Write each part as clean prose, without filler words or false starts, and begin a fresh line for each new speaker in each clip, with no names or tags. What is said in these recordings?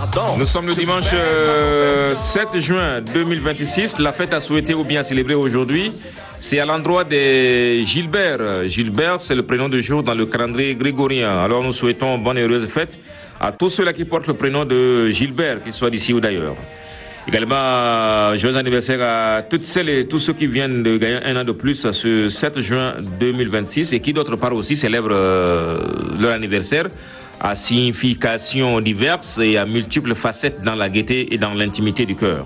Nous sommes le dimanche 7 juin 2026. La fête à souhaiter ou bien célébrer aujourd'hui, c'est à l'endroit de Gilbert. Gilbert, c'est le prénom de jour dans le calendrier grégorien. Alors nous souhaitons bonne et heureuse fête à tous ceux-là qui portent le prénom de Gilbert, qu'ils soient d'ici ou d'ailleurs. Également, joyeux anniversaire à toutes celles et tous ceux qui viennent de gagner un an de plus à ce 7 juin 2026 et qui d'autre part aussi célèbrent leur anniversaire à significations diverses et à multiples facettes dans la gaieté et dans l'intimité du cœur.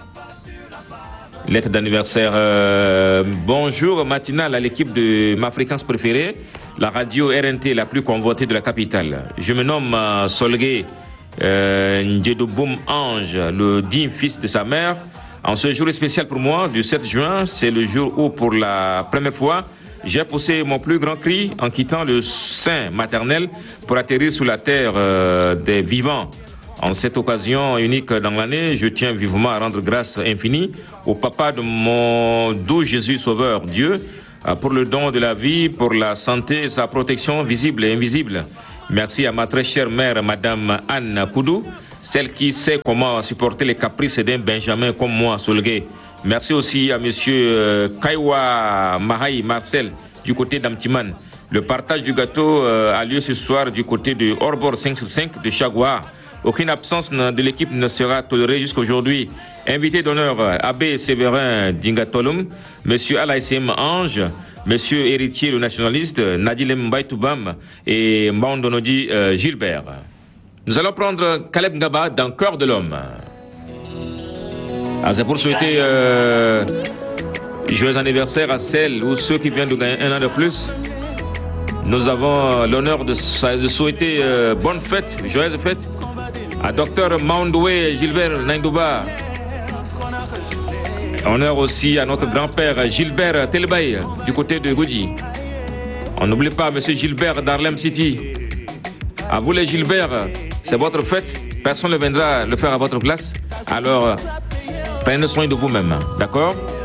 Lettre d'anniversaire, bonjour matinale à l'équipe de ma fréquence préférée, la radio RNT la plus convoitée de la capitale. Je me nomme Solgué Ndjedoboum Ange, le digne fils de sa mère. En ce jour spécial pour moi, du 7 juin, c'est le jour où pour la première fois, j'ai poussé mon plus grand cri en quittant le sein maternel pour atterrir sur la terre des vivants. En cette occasion unique dans l'année, je tiens vivement à rendre grâce infinie au papa de mon doux Jésus Sauveur, Dieu, pour le don de la vie, pour la santé et sa protection visible et invisible. Merci à ma très chère mère, Madame Anne Koudou, celle qui sait comment supporter les caprices d'un Benjamin comme moi, Solgué. Merci aussi à Monsieur Kaiwa Mahaï Marcel du côté d'Amtiman. Le partage du gâteau a lieu ce soir du côté de Orbor 5/5 de Chagua. Aucune absence de l'équipe ne sera tolérée jusqu'aujourd'hui. Invité d'honneur, Abbé Séverin Dingatolum, Monsieur Alaïsem Ange, Monsieur Héritier le nationaliste, Nadilem Baitoubam et Mbandonodi Gilbert. Nous allons prendre Caleb Ngaba dans Cœur de l'homme. Alors c'est pour souhaiter joyeux anniversaire à celles ou ceux qui viennent de gagner un an de plus. Nous avons l'honneur de souhaiter bonne fête, joyeuse fête à Dr Maundoué Gilbert Naindouba. Honneur aussi à notre grand-père Gilbert Telbaï du côté de Goudji. On n'oublie pas Monsieur Gilbert d'Harlem City. À vous les Gilbert, c'est votre fête. Personne ne viendra le faire à votre place. Alors, prenez soin de vous-même, d'accord?